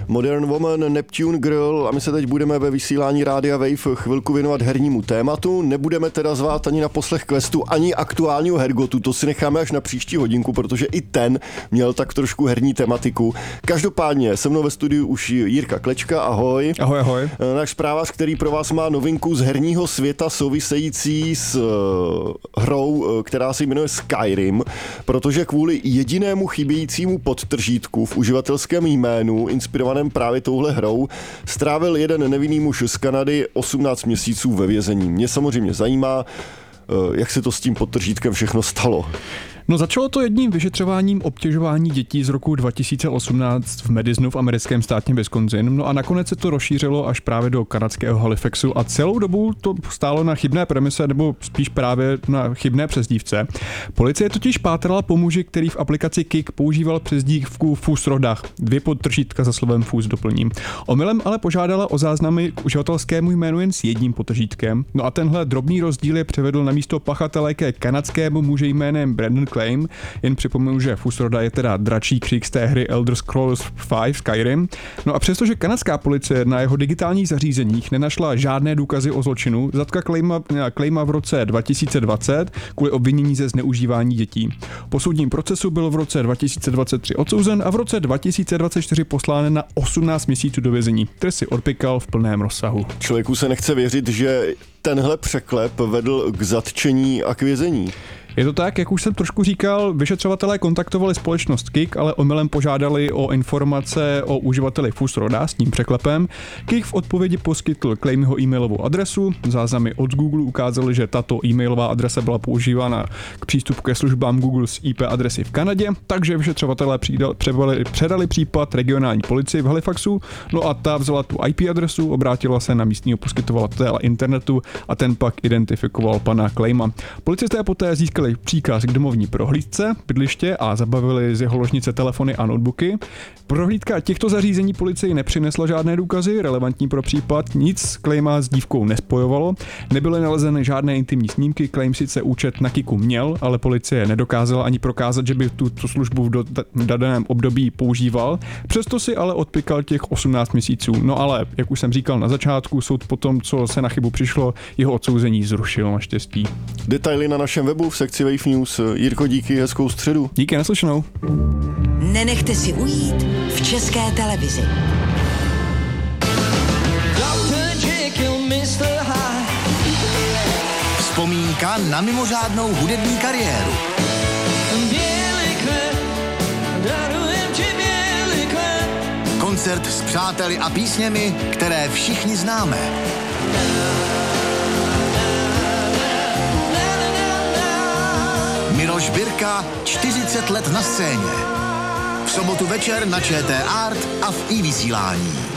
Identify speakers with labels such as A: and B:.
A: Modern Woman, Neptune Girl a my se teď budeme ve vysílání Rádia Wave chvilku věnovat hernímu tématu. Nebudeme teda zvát ani na poslech questu, ani aktuálního Hergotu, to si necháme až na příští hodinku, protože i ten měl tak trošku herní tematiku. Každopádně se mnou ve studiu už Jirka Klečka, ahoj.
B: Ahoj, ahoj.
A: Náš zprávař, který pro vás má novinku z herního světa související s hrou, která se jmenuje Skyrim, protože kvůli jedinému chybějícímu podtržítku v uživatelském jménu, inspirovaném právě touhle hrou, strávil jeden nevinný muž z Kanady 18 měsíců ve vězení. Mě samozřejmě zajímá, jak se to s tím podtržítkem všechno stalo.
B: No začalo to jedním vyšetřováním obtěžování dětí z roku 2018 v Madisonu v americkém státě Wisconsin. No a nakonec se to rozšířilo až právě do kanadského Halifaxu a celou dobu to stálo na chybné premise, nebo spíš právě na chybné přezdívce. Policie totiž pátrala po muži, který v aplikaci Kik používal přezdívku Fus Rodach. 2 podtržítka za slovem Fus doplním. Omylem ale požádala o záznamy k uživatelskému jménu jen s jedním podtržítkem. No a tenhle drobný rozdíl je převedl na místo pachatele ke kanadskému muži jménem Brandon Claim. Jen připomenu, že Fusroda je teda dračí křík z té hry Elder Scrolls 5 Skyrim. No a přestože kanadská policie na jeho digitálních zařízeních nenašla žádné důkazy o zločinu, zatkla Claima v roce 2020 kvůli obvinění ze zneužívání dětí. Po soudním procesu byl v roce 2023 odsouzen a v roce 2024 poslán na 18 měsíců do vězení, který si odpykal v plném rozsahu.
A: Člověku se nechce věřit, že tenhle překlep vedl k zatčení a k vězení.
B: Je to tak, jak už jsem trošku říkal, vyšetřovatelé kontaktovali společnost Kik, ale omylem požádali o informace o uživateli Fusroda s tím překlepem. Kik v odpovědi poskytl Claimyho e-mailovou adresu. Záznamy od Google ukázaly, že tato e-mailová adresa byla používána k přístupu ke službám Google z IP adresy v Kanadě, takže vyšetřovatelé předali případ regionální policii v Halifaxu, no a ta vzala tu IP adresu, obrátila se na místního poskytovatele internetu a ten pak identifikoval pana Claima. Policisté poté získali příkaz k domovní prohlídce, bydliště a zabavili z jeho ložnice telefony a notebooky. Prohlídka těchto zařízení policii nepřinesla žádné důkazy relevantní pro případ, nic Claima s dívkou nespojovalo, nebyly nalezeny žádné intimní snímky, Claim sice účet na Kiku měl, ale policie nedokázala ani prokázat, že by tuto službu v daném období používal, přesto si ale odpykal těch 18 měsíců. No ale, jak už jsem říkal na začátku, soud potom, co se na chybu přišlo, jeho odsouzení zrušil naštěstí.
A: Detaily na našem webu v sekci Wave News. Jirko, díky, hezkou středu.
B: Díky, naslyšenou.
C: Nenechte si ujít v České televizi.
D: Vzpomínka na mimořádnou hudební kariéru. Koncert s přáteli a písněmi, které všichni známe. Miloš Birka, 40 let na scéně. V sobotu večer na ČT Art a v iVysílání.